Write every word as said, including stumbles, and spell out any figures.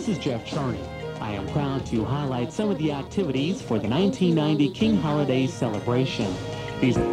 This is Jeff Charney. I am proud to highlight some of the activities for the nineteen ninety King Holiday celebration. These